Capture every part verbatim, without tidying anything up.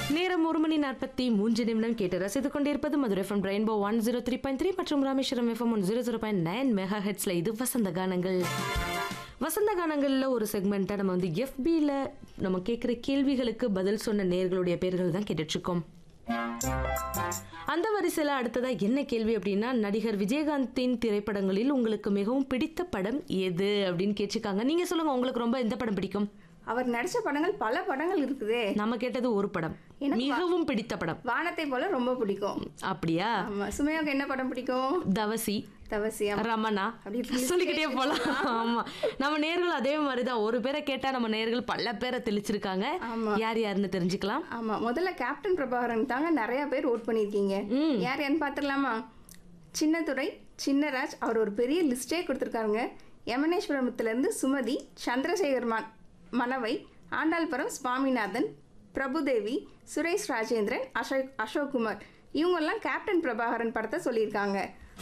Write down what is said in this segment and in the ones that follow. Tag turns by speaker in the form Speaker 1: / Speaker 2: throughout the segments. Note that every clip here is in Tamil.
Speaker 1: நேரம் ஒரு மணி நாற்பத்தி மூன்று நிமிடம் கேட்டு ரசித்துக் கொண்டிருப்பது Madurai FM rainbow one zero three point three மற்றும் Rameswaram FM one zero zero point nine mega ஹெட்ஸ்ல இது வசந்த கானங்கள். வசந்த கானங்கள்ல ஒரு செக்மெண்ட்டை நம்ம வந்து எஃபியில் நம்ம கேட்குற கேள்விகளுக்கு பதில் சொன்ன நேர்களுடைய பேர்கள் தான் கேட்டுட்டு இருக்கோம். அந்த வரிசையில் அடுத்ததா என்ன கேள்வி அப்படின்னா, நடிகர் விஜயகாந்தின் திரைப்படங்களில் உங்களுக்கு மிகவும் பிடித்த படம் எது அப்படின்னு கேட்டிருக்காங்க. நீங்க சொல்லுங்க, உங்களுக்கு ரொம்ப எந்த படம் பிடிக்கும்?
Speaker 2: அவர் நடிச்ச படங்கள் பல படங்கள் இருக்குதே.
Speaker 1: நம்ம கேட்டது ஒரு படம், மிகவும் பிடித்த படம்.
Speaker 2: வானத்தை போல ரொம்ப பிடிக்கும்.
Speaker 1: அப்படியா?
Speaker 2: ஆமா. சுமையாவுக்கு என்ன படம் பிடிக்கும்?
Speaker 1: தவசி,
Speaker 2: தவசி,
Speaker 1: ரமணா, சொல்லிக்கிட்டே போலாம். ஆமா, நம்ம நேர்கள் அதே மாதிரிதான். ஒரு பேரை கேட்டா நம்ம நேர்கள் பல பேரை தெளிச்சிருக்காங்க. யார் யாருன்னு தெரிஞ்சுக்கலாம். ஆமா,
Speaker 2: முதல்ல கேப்டன் பிரபாகரன் தாங்க நிறைய பேர் ஓட் பண்ணிருக்கீங்க. யார் யாருன்னு பாத்துடலாமா? சின்னதுரை, சின்னராஜ், அவர் ஒரு பெரிய லிஸ்டே கொடுத்துருக்காருங்க. யமனேஸ்வரத்துல இருந்து சுமதி, சந்திரசேகர்மான் மனவை, ஆண்டாள்புரம் சுவாமிநாதன், பிரபுதேவி, சுரேஷ் ராஜேந்திரன், அசோக் அசோக்குமார், இவங்கெல்லாம் கேப்டன் பிரபாகரன் படத்தை சொல்லியிருக்காங்க.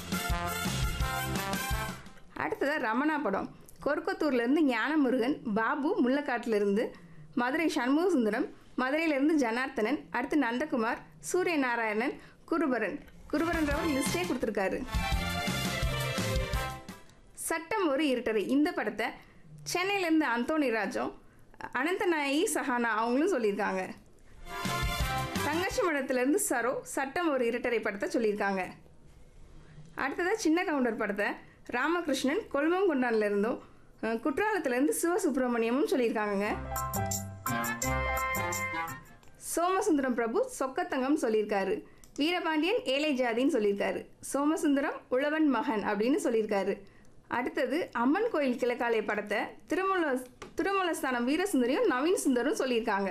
Speaker 2: அடுத்ததாக ரமணா படம். கொருக்கத்தூர்லேருந்து ஞானமுருகன், பாபு முள்ளக்காட்டிலிருந்து, மதுரை சண்முகசுந்தரம், மதுரையிலேருந்து ஜனார்த்தனன், அடுத்து நந்தகுமார், சூரிய நாராயணன், குருபரன் குருபரன்றவர் லிஸ்டே கொடுத்துருக்காரு. சட்டம் ஒரு இருட்டரை, இந்த படத்தை சென்னையிலேருந்து அந்தோனி ராஜும், அனந்தநாயகி சஹானா அவங்களும் சொல்லியிருக்காங்க. தங்கச்சி மடத்துலேருந்து சரோ சட்டம் ஒரு இருட்டரை படத்தை சொல்லியிருக்காங்க. அடுத்ததாக சின்ன கவுண்டர் படத்தை ராமகிருஷ்ணன் கொல்மங்குண்டான்லேருந்தும் குற்றாலத்திலேருந்து சிவசுப்ரமணியமும் சொல்லியிருக்காங்க. சோமசுந்தரம் பிரபு சொக்கத்தங்கம் சொல்லியிருக்காரு. வீரபாண்டியன் ஏழை ஜாதின்னு சொல்லியிருக்காரு. சோமசுந்தரம் உழவன் மகன் அப்படின்னு சொல்லியிருக்காரு. அடுத்தது அம்மன் கோயில் கிழக்காலை படத்தை திருமூல திருமூலஸ்தானம் வீரசுந்தரியும் நவீன் சுந்தரும் சொல்லியிருக்காங்க.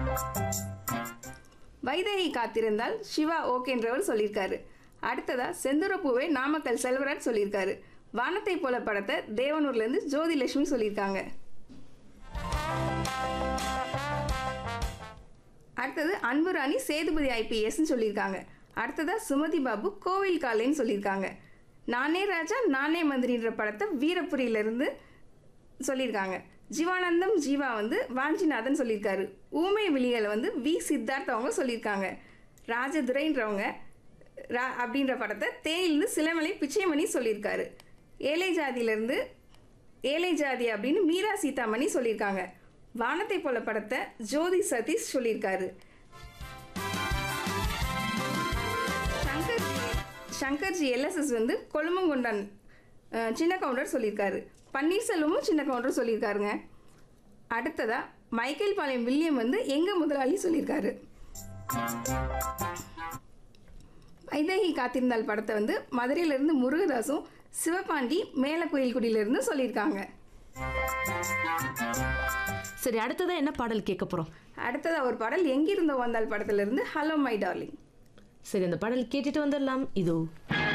Speaker 2: வைதேகி காத்திருந்தால் சிவா ஓகேன்றவர் சொல்லியிருக்காரு. அடுத்ததா செந்துரப்பூவை நாமக்கல் செல்வராஜ் சொல்லியிருக்காரு. வானத்தை போல படத்தை தேவனூர்லேருந்து ஜோதிலட்சுமி சொல்லியிருக்காங்க. அடுத்தது அன்புராணி சேதுபதி ஐபிஎஸ்ன்னு சொல்லியிருக்காங்க. அடுத்ததா சுமதி பாபு கோவில் காலைன்னு சொல்லியிருக்காங்க. நானே ராஜா நானே மந்திரின்ற படத்தை வீரபுரியிலிருந்து சொல்லியிருக்காங்க. ஜீவானந்தம் ஜீவா வந்து வாஞ்சிநாதன் சொல்லியிருக்காரு. ஊமை விழிகளை வந்து வி சித்தார்த் அவங்க சொல்லியிருக்காங்க. ராஜதுரைன்றவங்க ரா அப்படின்ற படத்தை தேனிலிருந்து சிலமலை பிச்சைமணி சொல்லியிருக்காரு. ஏழை ஜாதியிலேருந்து ஏழை ஜாதி அப்படின்னு மீரா சீதாமணி சொல்லியிருக்காங்க. வானத்தை போல படத்தை ஜோதி சதீஷ் சொல்லியிருக்காரு. சங்கர்ஜி எல்எஸ்எஸ் வந்து கொழுமங்குண்டான் சின்ன கவுண்டர் சொல்லியிருக்காரு. பன்னீர்செல்வமும் சின்ன கவுண்டர் சொல்லியிருக்காருங்க. அடுத்ததா மைக்கேல் பாளையம் வில்லியம் வந்து எங்க முதலாளி சொல்லியிருக்காரு. வைதேகி காத்திருந்தால் படத்தை வந்து மதுரையிலிருந்து முருகதாசும் சிவபாண்டி மேலக்கோயில்குடியிலிருந்து சொல்லியிருக்காங்க.
Speaker 1: சரி, அடுத்ததா என்ன பாடல் கேட்க போறோம்?
Speaker 2: அடுத்ததா ஒரு பாடல் எங்கிருந்தோ வந்தால் படத்துல இருந்து ஹலோ மை டார்லிங்.
Speaker 1: சரி, அந்த பாடல் கேட்டுட்டு வந்துடலாம். இதோ